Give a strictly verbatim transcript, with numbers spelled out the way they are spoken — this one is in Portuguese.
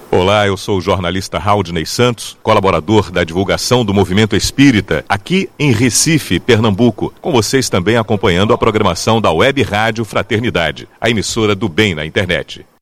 Olá, eu sou o jornalista Haldney Santos, colaborador da divulgação do Movimento Espírita, aqui em Recife, Pernambuco, com vocês também acompanhando a programação da Web Rádio Fraternidade, a emissora do bem na internet.